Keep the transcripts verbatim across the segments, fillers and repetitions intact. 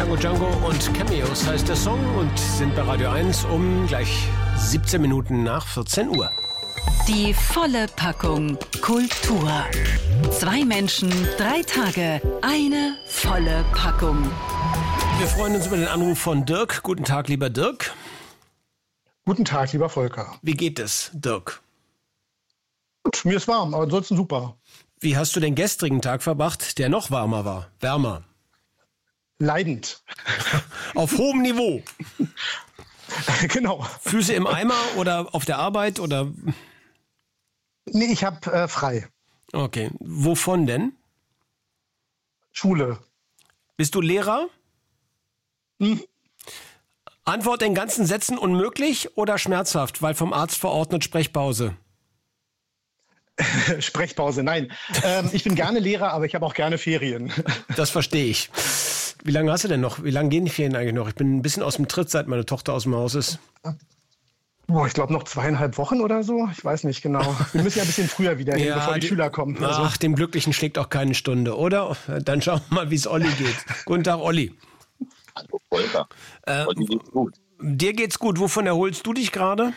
Django Django und Cameos heißt der Song und sind bei Radio eins um gleich siebzehn Minuten nach vierzehn Uhr. Die volle Packung Kultur. Zwei Menschen, drei Tage, eine volle Packung. Wir freuen uns über den Anruf von Dirk. Guten Tag, lieber Dirk. Guten Tag, lieber Volker. Wie geht es, Dirk? Gut, mir ist warm, aber ansonsten super. Wie hast du den gestrigen Tag verbracht, der noch warmer war? Wärmer. Leidend. Auf hohem Niveau. Genau. Füße im Eimer oder auf der Arbeit oder? Nee, ich habe äh, frei. Okay. Wovon denn? Schule. Bist du Lehrer? Hm. Antwort in ganzen Sätzen unmöglich oder schmerzhaft, weil vom Arzt verordnet Sprechpause? Sprechpause, nein. Ähm, ich bin gerne Lehrer, aber ich habe auch gerne Ferien. Das verstehe ich. Wie lange hast du denn noch? Wie lange gehen die Ferien eigentlich noch? Ich bin ein bisschen aus dem Tritt, seit meine Tochter aus dem Haus ist. Boah, ich glaube noch zweieinhalb Wochen oder so. Ich weiß nicht genau. Wir müssen ja ein bisschen früher wieder hin, ja, bevor die, die Schüler kommen. Also. Ach, dem Glücklichen schlägt auch keine Stunde, oder? Dann schauen wir mal, wie es Olli geht. Guten Tag, Olli. Hallo, Volker. Äh, Und dir geht's gut? Dir geht's gut. Wovon erholst du dich gerade?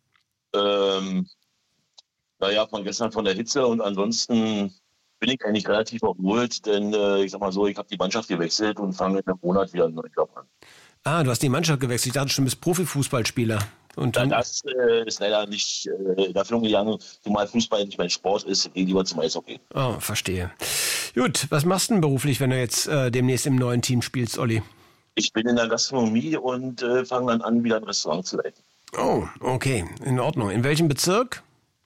Ähm, naja, von gestern von der Hitze und ansonsten bin ich eigentlich relativ erholt, denn äh, ich sag mal so, ich habe die Mannschaft gewechselt und fange in einem Monat wieder einen neuen Job an. Ah, du hast die Mannschaft gewechselt. Ich dachte schon, du bist Profifußballspieler. Und dann ja, das äh, ist leider nicht äh, in Erfüllung gegangen, zumal Fußball nicht mein Sport ist, ich gehe lieber zum Eishockey. Oh, verstehe. Gut, was machst du denn beruflich, wenn du jetzt äh, demnächst im neuen Team spielst, Olli? Ich bin in der Gastronomie und äh, fange dann an, wieder ein Restaurant zu leiten. Oh, okay, in Ordnung. In welchem Bezirk?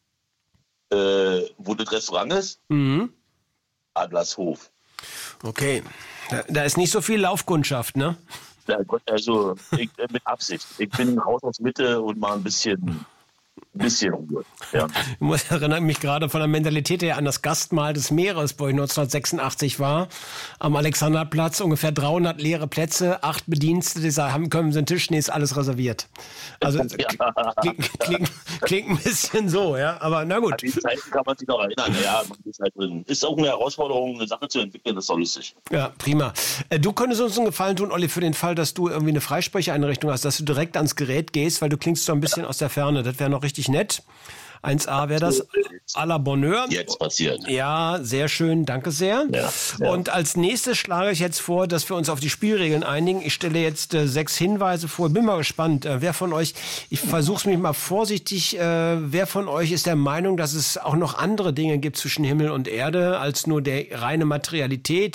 Äh, wo das Restaurant ist? Mhm. Adlershof. Okay, da, da ist nicht so viel Laufkundschaft, ne? Ja, Gott, also ich, äh, mit Absicht. Ich bin raus aus Mitte und mal ein bisschen, ein bisschen Ruhe. Ja. Ich muss erinnere mich gerade von der Mentalität her an das Gastmahl des Meeres, wo ich neunzehnhundertsechsundachtzig war, am Alexanderplatz, ungefähr dreihundert leere Plätze, acht Bedienstete, die sagen, können Sie einen Tisch, nee, ist alles reserviert. Also Ja. klingt, klingt, klingt ein bisschen so, ja, aber na gut. An die Zeiten kann man sich noch erinnern. Ja, man ist halt drin. Ist auch eine Herausforderung, eine Sache zu entwickeln, das ist doch lustig. Ja, prima. Äh, Du könntest uns einen Gefallen tun, Olli, für den Fall, dass du irgendwie eine Freisprecheinrichtung hast, dass du direkt ans Gerät gehst, weil du klingst so ein bisschen aus der Ferne. Das wäre noch richtig nett. eins a wäre das. À la Bonheur. Jetzt passiert. Ja, sehr schön. Danke sehr. Ja, ja. Und als nächstes schlage ich jetzt vor, dass wir uns auf die Spielregeln einigen. Ich stelle jetzt äh, sechs Hinweise vor. Bin mal gespannt, äh, wer von euch, ich versuche es mich mal vorsichtig, äh, wer von euch ist der Meinung, dass es auch noch andere Dinge gibt zwischen Himmel und Erde, als nur der reine Materialität?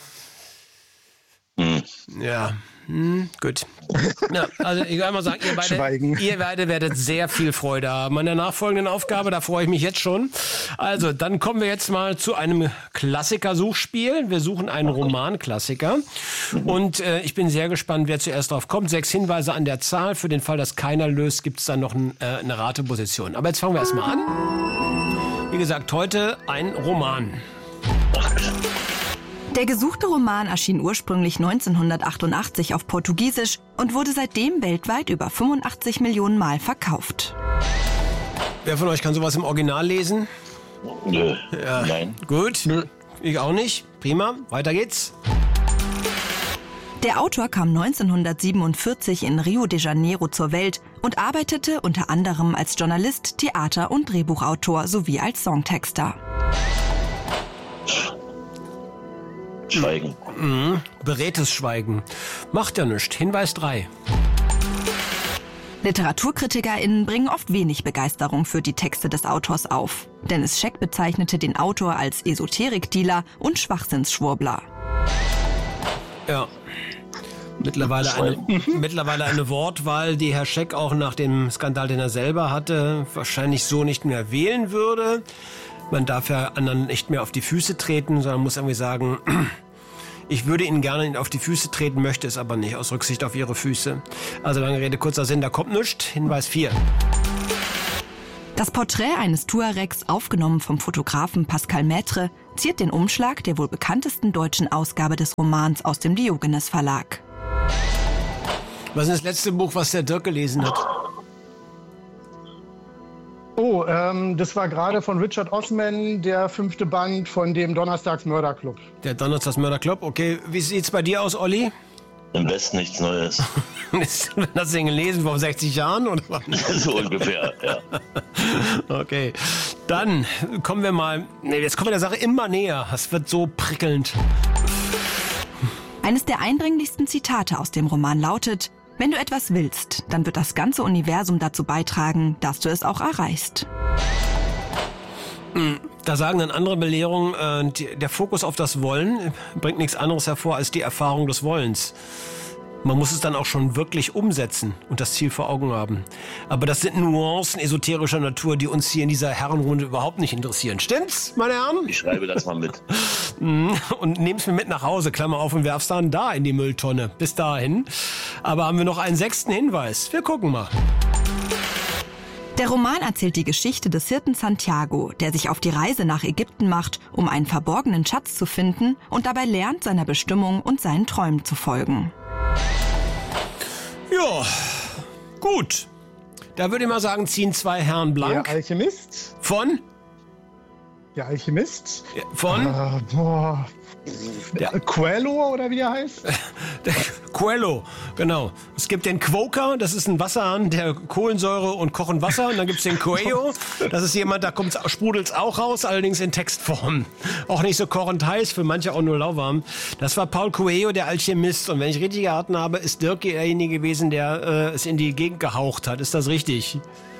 Hm. Ja, hm, gut. Ja, also ich kann mal sagen, ihr beide, Schweigen. ihr beide werdet sehr viel Freude haben an der nachfolgenden Aufgabe, da freue ich mich jetzt schon. Also, dann kommen wir jetzt mal zu einem Klassiker-Suchspiel. Wir suchen einen Romanklassiker und äh, ich bin sehr gespannt, wer zuerst drauf kommt. Sechs Hinweise an der Zahl. Für den Fall, dass keiner löst, gibt es dann noch ein, äh, eine Rateposition. Aber jetzt fangen wir erstmal an. Wie gesagt, heute ein Roman. Der gesuchte Roman erschien ursprünglich neunzehnhundertachtundachtzig auf Portugiesisch und wurde seitdem weltweit über fünfundachtzig Millionen Mal verkauft. Wer von euch kann sowas im Original lesen? Nö. Ja. Nein. Gut. Nö. Ich auch nicht. Prima. Weiter geht's. Der Autor kam neunzehnhundertsiebenundvierzig in Rio de Janeiro zur Welt und arbeitete unter anderem als Journalist, Theater- und Drehbuchautor sowie als Songtexter. Schweigen. Mhm. Beredtes Schweigen. Macht ja nichts. Hinweis drei. LiteraturkritikerInnen bringen oft wenig Begeisterung für die Texte des Autors auf. Dennis Scheck bezeichnete den Autor als Esoterikdealer und Schwachsinnsschwurbler. Ja. Mittlerweile eine, mittlerweile eine Wortwahl, die Herr Scheck auch nach dem Skandal, den er selber hatte, wahrscheinlich so nicht mehr wählen würde. Man darf ja anderen nicht mehr auf die Füße treten, sondern muss irgendwie sagen, ich würde Ihnen gerne auf die Füße treten, möchte es aber nicht, aus Rücksicht auf Ihre Füße. Also lange Rede, kurzer Sinn, da kommt nichts. Hinweis vier. Das Porträt eines Tuaregs, aufgenommen vom Fotografen Pascal Maître, ziert den Umschlag der wohl bekanntesten deutschen Ausgabe des Romans aus dem Diogenes Verlag. Was ist das letzte Buch, was der Dirk gelesen hat? Oh, ähm, das war gerade von Richard Osman, der fünfte Band von dem Donnerstags Mörderclub. Der Donnerstags Mörderclub, okay. Wie sieht's bei dir aus, Olli? Im Westen nichts Neues. Hast du den gelesen vor sechzig Jahren? Oder? So ungefähr, ja. Okay, dann kommen wir mal, nee, jetzt kommen wir der Sache immer näher. Es wird so prickelnd. Eines der eindringlichsten Zitate aus dem Roman lautet: Wenn du etwas willst, dann wird das ganze Universum dazu beitragen, dass du es auch erreichst. Da sagen dann andere Belehrungen, äh, die, der Fokus auf das Wollen bringt nichts anderes hervor als die Erfahrung des Wollens. Man muss es dann auch schon wirklich umsetzen und das Ziel vor Augen haben. Aber das sind Nuancen esoterischer Natur, die uns hier in dieser Herrenrunde überhaupt nicht interessieren. Stimmt's, meine Herren? Ich schreibe das mal mit. Und nehm's mir mit nach Hause, Klammer auf, und werf's dann da in die Mülltonne. Bis dahin. Aber haben wir noch einen sechsten Hinweis. Wir gucken mal. Der Roman erzählt die Geschichte des Hirten Santiago, der sich auf die Reise nach Ägypten macht, um einen verborgenen Schatz zu finden und dabei lernt, seiner Bestimmung und seinen Träumen zu folgen. Ja, gut. Da würde ich mal sagen, ziehen zwei Herren blank. Der Alchemist? Von? Der Alchemist? Von? Äh, boah. Der Coelho oder wie der heißt? Der Coelho, genau. Es gibt den Quoker, das ist ein Wasserhahn, der Kohlensäure und kochen Wasser. Und dann gibt es den Coelho, das ist jemand, da sprudelt es auch raus, allerdings in Textform. Auch nicht so kochend heiß, für manche auch nur lauwarm. Das war Paul Coelho, der Alchemist. Und wenn ich richtig geraten habe, ist Dirk derjenige gewesen, der äh, es in die Gegend gehaucht hat. Ist das richtig?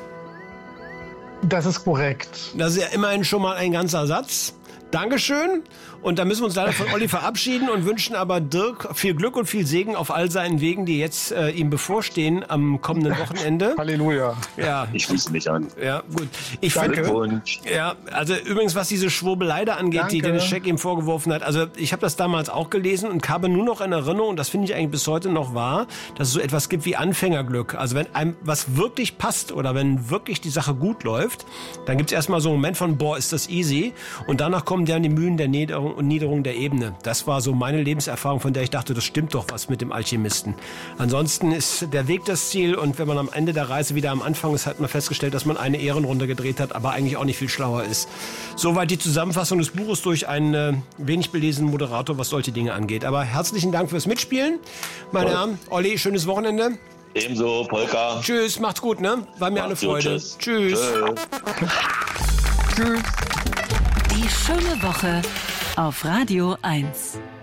Das ist korrekt. Das ist ja immerhin schon mal ein ganzer Satz. Dankeschön. Und da müssen wir uns leider von Olli verabschieden und wünschen aber Dirk viel Glück und viel Segen auf all seinen Wegen, die jetzt äh, ihm bevorstehen am kommenden Wochenende. Halleluja. Ja. Ich schließe mich an. Ja, gut. Ich Danke. finde, ja, also übrigens, was diese Schwurbelei da angeht, Danke. die Dennis Scheck ihm vorgeworfen hat, also ich habe das damals auch gelesen und habe nur noch in Erinnerung, und das finde ich eigentlich bis heute noch wahr, dass es so etwas gibt wie Anfängerglück. Also wenn einem was wirklich passt oder wenn wirklich die Sache gut läuft, dann gibt es erstmal so einen Moment von, boah, ist das easy. Und danach kommen dann die Mühen der Niederung und Niederung der Ebene. Das war so meine Lebenserfahrung, von der ich dachte, das stimmt doch was mit dem Alchemisten. Ansonsten ist der Weg das Ziel, und wenn man am Ende der Reise wieder am Anfang ist, hat man festgestellt, dass man eine Ehrenrunde gedreht hat, aber eigentlich auch nicht viel schlauer ist. Soweit die Zusammenfassung des Buches durch einen äh, wenig belesenen Moderator, was solche Dinge angeht. Aber herzlichen Dank fürs Mitspielen, meine Herren. Olli, schönes Wochenende. Ebenso, Polka. Tschüss, macht's gut, ne? War mir eine Macht's gut, Freude. tschüss. Tschüss. Tschüss. Die schöne Woche auf Radio eins.